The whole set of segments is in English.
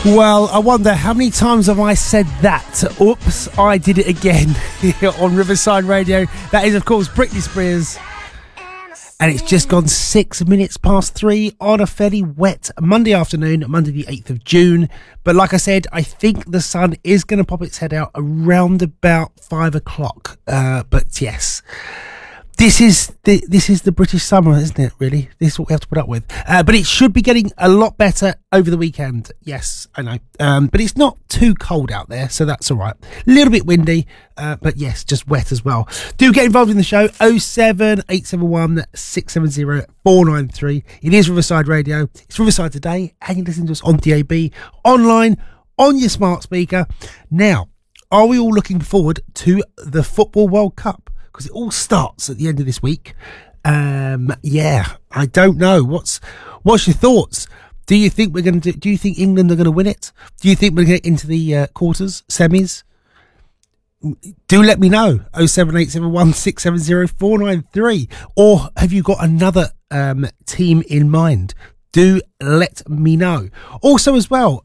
Well, I wonder how many times have I said that? Oops, I did it again here on Riverside Radio. That is, of course, Britney Spears. And it's just gone 6 minutes past 3 on a fairly wet Monday afternoon, Monday the 8th of June. But like I said, I think the sun is going to pop its head out around about 5 o'clock. But yes, this is the British summer, isn't it, really? This is what we have to put up with. But it should be getting a lot better over the weekend. Yes, I know. But it's not too cold out there, so that's all right. A little bit windy, but yes, just wet as well. Do get involved in the show. 07871 670 493. It is Riverside Radio. It's Riverside Today, and you listen to us on DAB, online, on your smart speaker. Now, are we all looking forward to the Football World Cup? Because it all starts at the end of this week. Yeah, I don't know. What's your thoughts? Do you think we're going to do you think England are going to win it? Do you think we're going to get into the quarters, semis? Do let me know. 07871 670 493. Or have you got another team in mind? Do let me know. Also as well,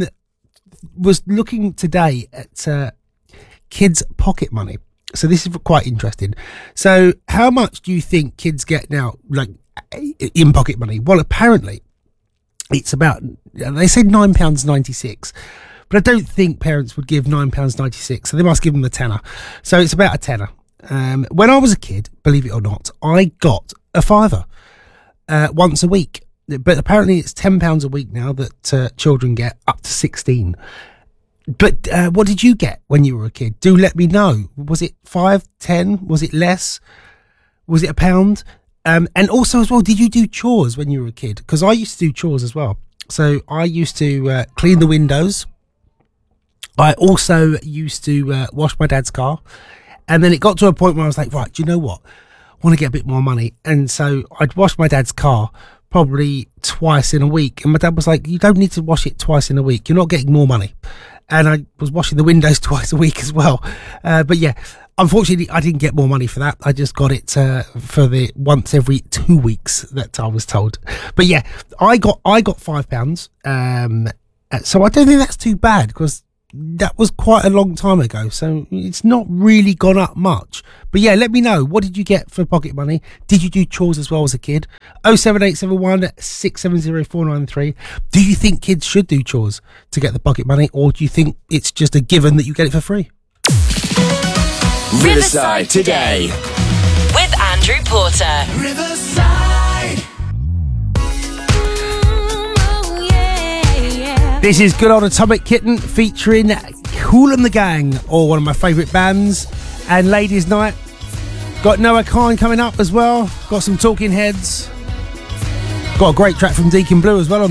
was looking today at kids' pocket money. So this is quite interesting. So how much do you think kids get now, like, in pocket money? Well, apparently it's about, they say £9.96, but I don't think parents would give £9.96, so they must give them a tenner. So it's about a tenner. When I was a kid, believe it or not, I got a fiver once a week. But apparently it's £10 a week now that children get, up to 16. But what did you get when you were a kid? Do let me know. Was it 5, 10? Was it less? Was it £1? And also as well, did you do chores when you were a kid? Because I used to do chores as well. So I used to clean the windows. I also used to wash my dad's car. And then it got to a point where I was like, right, do you know what? I want to get a bit more money. And so I'd wash my dad's car probably twice in a week. And my dad was like, you don't need to wash it twice in a week. You're not getting more money. And I was washing the windows twice a week as well. But yeah, unfortunately, I didn't get more money for that. I just got it for the once every 2 weeks that I was told. But yeah, I got £5. So I don't think that's too bad, because that was quite a long time ago. So it's not really gone up much. But yeah, let me know. What did you get for pocket money? Did you do chores as well as a kid? 07871 670 493. Do you think kids should do chores to get the pocket money, or do you think it's just a given that you get it for free? Riverside Today with Andrew Porter. Riverside. This is good old Atomic Kitten featuring Kool and the Gang, or one of my favourite bands. And Ladies Night. Got Noah Khan coming up as well. Got some Talking Heads. Got a great track from Deacon Blue as well on